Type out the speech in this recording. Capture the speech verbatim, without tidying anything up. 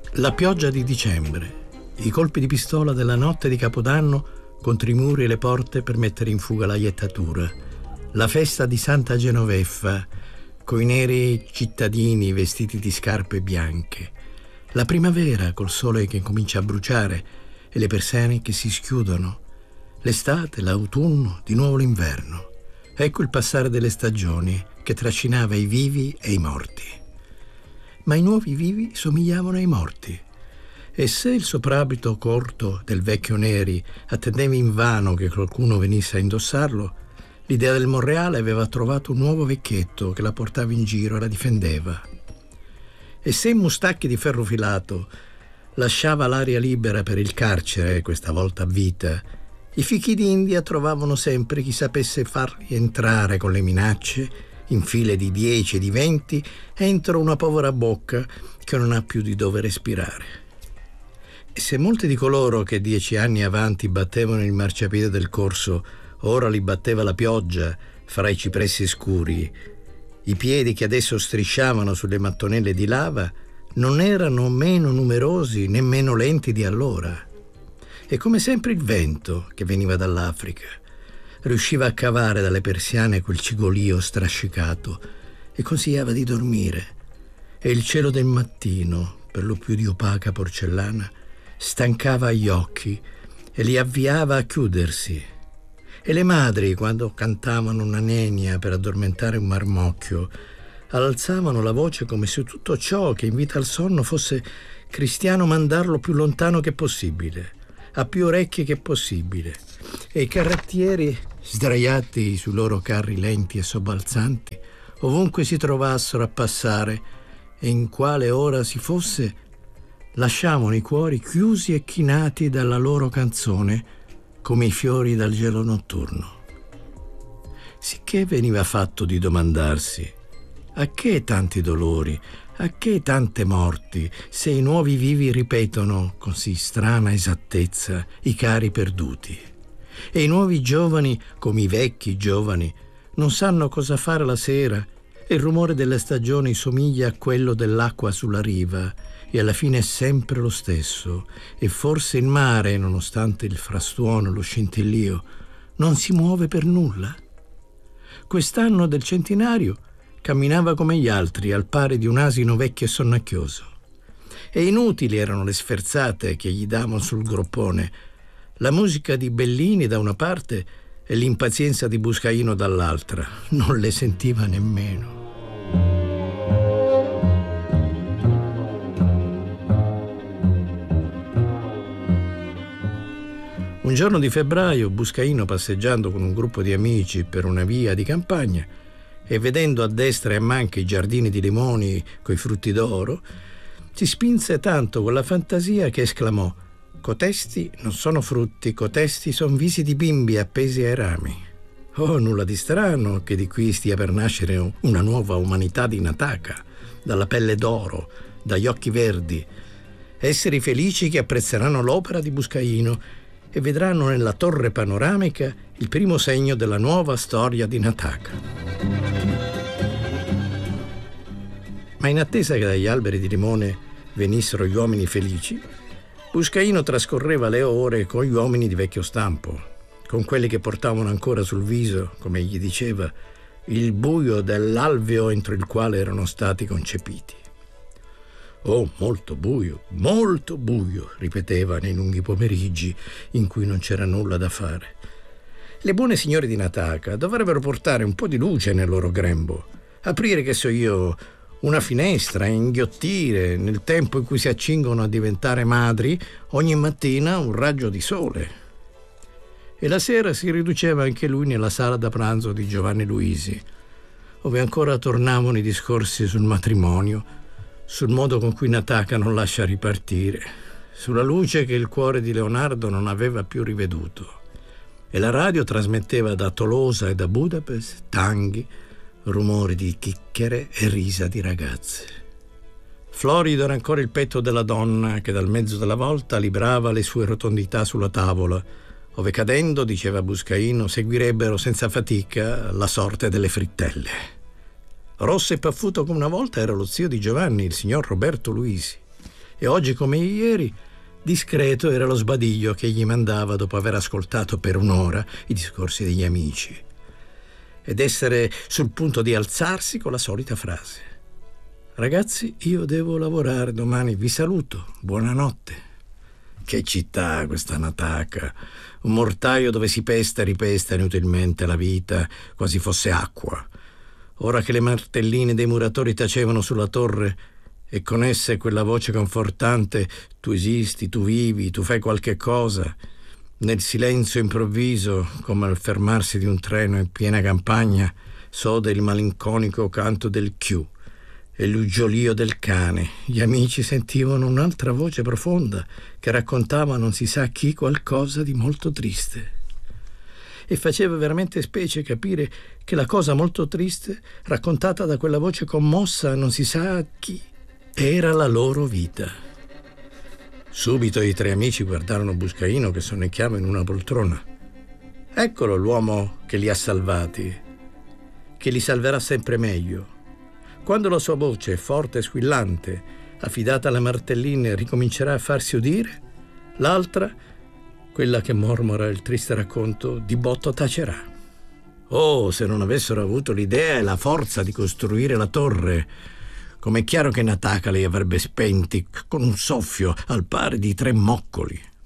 La pioggia di dicembre, i colpi di pistola della notte di Capodanno contro i muri e le porte per mettere in fuga la iettatura, la festa di Santa Genoveffa coi neri cittadini vestiti di scarpe bianche, la primavera col sole che comincia a bruciare e le persiane che si schiudono, l'estate, l'autunno, di nuovo l'inverno. Ecco il passare delle stagioni che trascinava i vivi e i morti. Ma i nuovi vivi somigliavano ai morti. E se il soprabito corto del vecchio Neri attendeva invano che qualcuno venisse a indossarlo, l'idea del Monreale aveva trovato un nuovo vecchietto che la portava in giro e la difendeva. E se in mustacchi di ferro filato lasciava l'aria libera per il carcere, questa volta a vita, i fichi d'India trovavano sempre chi sapesse farli entrare con le minacce in file di dieci e di venti entro una povera bocca che non ha più di dove respirare. E se molti di coloro che dieci anni avanti battevano il marciapiede del corso ora li batteva la pioggia fra i cipressi scuri, i piedi che adesso strisciavano sulle mattonelle di lava non erano meno numerosi né meno lenti di allora. E come sempre il vento che veniva dall'Africa riusciva a cavare dalle persiane quel cigolio strascicato e consigliava di dormire. E il cielo del mattino, per lo più di opaca porcellana, stancava gli occhi e li avviava a chiudersi. E le madri, quando cantavano una nenia per addormentare un marmocchio, alzavano la voce come se tutto ciò che invita al sonno fosse cristiano mandarlo più lontano che possibile, a più orecchie che possibile. E i carrettieri, sdraiati sui loro carri lenti e sobbalzanti, ovunque si trovassero a passare e in quale ora si fosse, lasciavano i cuori chiusi e chinati dalla loro canzone come i fiori dal gelo notturno. Sicché veniva fatto di domandarsi: a che tanti dolori, a che tante morti, se i nuovi vivi ripetono con sì strana esattezza i cari perduti? E i nuovi giovani, come i vecchi giovani, non sanno cosa fare la sera e il rumore delle stagioni somiglia a quello dell'acqua sulla riva e alla fine è sempre lo stesso. E forse il mare, nonostante il frastuono e lo scintillio, non si muove per nulla. Quest'anno del centenario camminava come gli altri, al pari di un asino vecchio e sonnacchioso. E inutili erano le sferzate che gli davano sul groppone, la musica di Bellini da una parte e l'impazienza di Buscaino dall'altra. Non le sentiva nemmeno. Un giorno di febbraio, Buscaino, passeggiando con un gruppo di amici per una via di campagna e vedendo a destra e a manca i giardini di limoni coi frutti d'oro, si spinse tanto con la fantasia che esclamò: «Cotesti non sono frutti, cotesti son visi di bimbi appesi ai rami». Oh, nulla di strano che di qui stia per nascere una nuova umanità di Nataka, dalla pelle d'oro, dagli occhi verdi, esseri felici che apprezzeranno l'opera di Buscaino e vedranno nella torre panoramica il primo segno della nuova storia di Nataka. Ma in attesa che dagli alberi di limone venissero gli uomini felici, Buscaino trascorreva le ore con gli uomini di vecchio stampo, con quelli che portavano ancora sul viso, come egli diceva, il buio dell'alveo entro il quale erano stati concepiti. «Oh, molto buio, molto buio», ripeteva nei lunghi pomeriggi in cui non c'era nulla da fare. Le buone signore di Nataka dovrebbero portare un po' di luce nel loro grembo, aprire, che so io, una finestra e inghiottire, nel tempo in cui si accingono a diventare madri, ogni mattina un raggio di sole. E la sera si riduceva anche lui nella sala da pranzo di Giovanni Luisi, dove ancora tornavano i discorsi sul matrimonio, sul modo con cui Nataka non lascia ripartire, sulla luce che il cuore di Leonardo non aveva più riveduto. E la radio trasmetteva da Tolosa e da Budapest tanghi, rumori di chicchere e risa di ragazze. Florido era ancora il petto della donna che dal mezzo della volta librava le sue rotondità sulla tavola, ove cadendo, diceva Buscaino, seguirebbero senza fatica la sorte delle frittelle. Rosso e paffuto come una volta era lo zio di Giovanni, il signor Roberto Luisi. E oggi come ieri, discreto era lo sbadiglio che gli mandava dopo aver ascoltato per un'ora i discorsi degli amici. Ed essere sul punto di alzarsi con la solita frase: ragazzi, io devo lavorare domani, vi saluto, buonanotte. Che città questa Nataka, un mortaio dove si pesta e ripesta inutilmente la vita, quasi fosse acqua. Ora che le martelline dei muratori tacevano sulla torre e con esse quella voce confortante: tu esisti, tu vivi, tu fai qualche cosa, nel silenzio improvviso, come al fermarsi di un treno in piena campagna, s'ode il malinconico canto del chiù e l'uggiolio del cane. Gli amici sentivano un'altra voce profonda che raccontava non si sa a chi qualcosa di molto triste. E faceva veramente specie capire che la cosa molto triste, raccontata da quella voce commossa non si sa a chi, era la loro vita. Subito i tre amici guardarono Buscaino che sonnecchiava in una poltrona. Eccolo l'uomo che li ha salvati, che li salverà sempre meglio. Quando la sua voce, forte e squillante, affidata alle martelline, ricomincerà a farsi udire, l'altra, quella che mormora il triste racconto, di botto tacerà. Oh, se non avessero avuto l'idea e la forza di costruire la torre, com'è chiaro che Nataka li avrebbe spenti con un soffio al pari di tre moccoli.